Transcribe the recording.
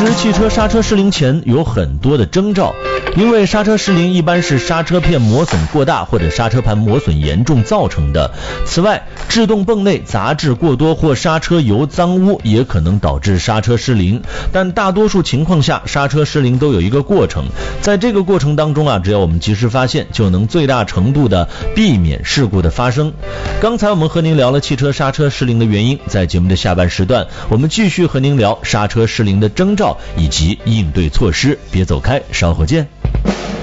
实汽车刹车失灵前有很多的征兆，因为刹车失灵一般是刹车片磨损过大或者刹车盘磨损严重造成的。此外，制动泵内杂质过多或刹车油脏污也可能导致刹车失灵，但大多数情况下刹车失灵都有一个过程，在这个过程当中只要我们及时发现，就能最大程度的避免事故的发生。刚才我们和您聊了汽车刹车失灵的原因，在节目的下半时段，我们继续和您聊刹车失灵的征兆以及应对措施。别走开，稍后见。